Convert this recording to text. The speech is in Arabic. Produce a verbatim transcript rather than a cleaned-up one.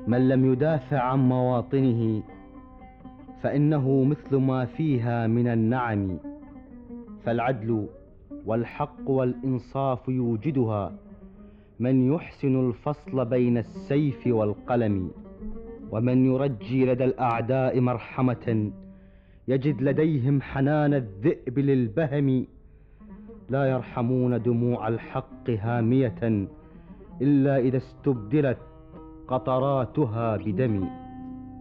من لم يدافع عن مواطنه فإنه مثل ما فيها من النعم، فالعدل والحق والإنصاف يوجدها من يحسن الفصل بين السيف والقلم، ومن يرجي لدى الأعداء مرحمة يجد لديهم حنان الذئب للبهم. لا يرحمون دموع الحق هامية إلا إذا استبدلت قطراتها بدم.